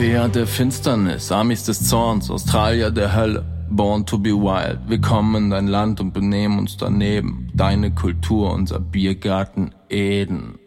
Europäer der Finsternis, Amis des Zorns, Australier der Hölle. Born to be wild, wir kommen in dein Land und benehmen uns daneben. Deine Kultur, unser Biergarten Eden.